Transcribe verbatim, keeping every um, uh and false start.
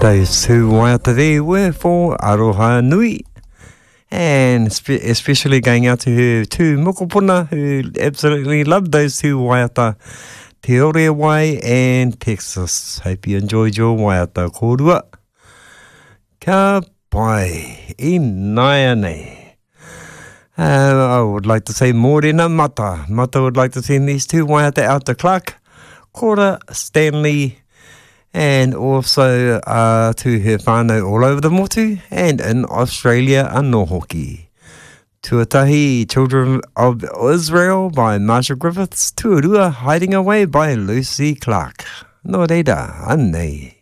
Those two waiata there were for Aroha Nui. And spe- especially going out to her two mokopuna who absolutely love those two waiata, Te Ore Wai and Texas. Hope you enjoyed your waiata kōrua. Ka pai, I naia nei. Uh, I would like to say Morena Mata. Mata would like to send these two waiata out to Clark, Cora, Stanley, and also uh, to her whānau all over the motu and in Australia anō hoki. Tuatahi, Children of Israel by Marshall Griffiths. Tuarua, Hiding Away by Lucy Clark. Nō reira, anei.